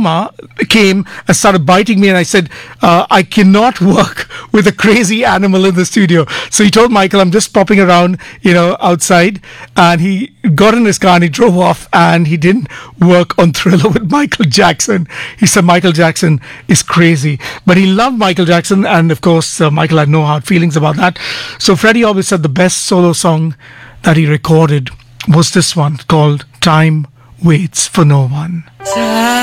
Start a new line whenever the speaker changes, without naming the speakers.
Obama came and started biting me, and I said, I cannot work with a crazy animal in the studio. So he told Michael, I'm just popping around, outside. And he got in his car and he drove off, and he didn't work on Thriller with Michael Jackson. He said Michael Jackson is crazy. But he loved Michael Jackson, and of course, Michael had no hard feelings about that. So Freddie always said the best solo song that he recorded was this one called Time Waits for No One.